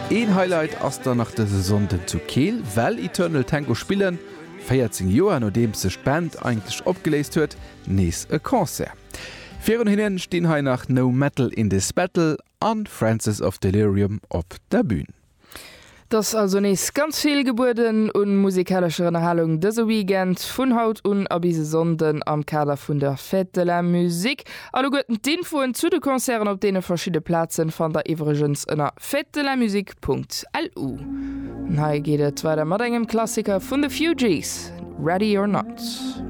Ein Highlight ass da nach der Sonde zu Kehl, well Eternal Tango spielen, 14 Joer nachdem sech Band eigentlich opgeléist huet, nees e Konzert. Virun hinnen stehen hai nach No Metal in this Battle an Francis of Delirium op der Bühne. Das also nees ganz viel Geburten und musikalische Erhellung dese Weekend vun Haut und abise Sonden am Kader vun der Fête de la Musique. Alle gotten d'Infoen zu de Konzern op dee verschiedene Plätzen van der Evergens ënner fêtedelamusique.lu. Hai geht weiter mat engem Klassiker vun The Fugees, Ready or Not.